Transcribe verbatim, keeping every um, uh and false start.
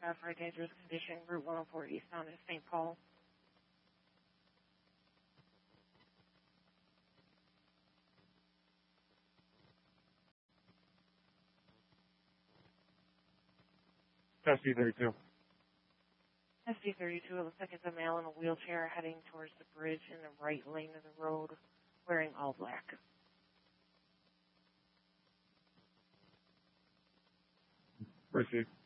classified dangerous condition, Route one oh four eastbound in Saint Paul. S D thirty-two. S D thirty-two, it looks like it's a male in a wheelchair heading towards the bridge in the right lane of the road, wearing all black. Proceed.